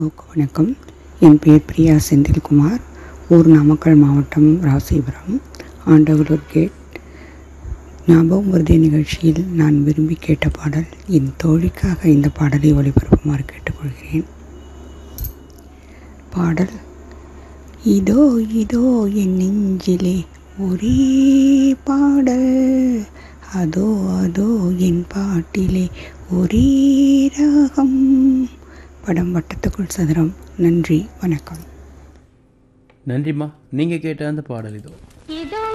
வணக்கம். என் பெயர் பிரியா செந்தில்குமார். ஊர் நாமக்கல் மாவட்டம் ராசிபுரம், ஆண்டவலூர் கேட். ஞாபகம் வருதே நிகழ்ச்சியில் நான் விரும்பி கேட்ட பாடல், என் தோழிக்காக இந்த பாடலை ஒளிபரப்புமாறு கேட்டுக்கொள்கிறேன். பாடல்: இதோ இதோ என் நெஞ்சிலே ஒரே பாடல், அதோ அதோ என் பாட்டிலே ஒரே ராகம். படம் வட்டத்துக்குள் சதுரம். நன்றி, வணக்கம். நன்றிம்மா. நீங்கள் கேட்ட அந்த பாடல் இதோ. இதோ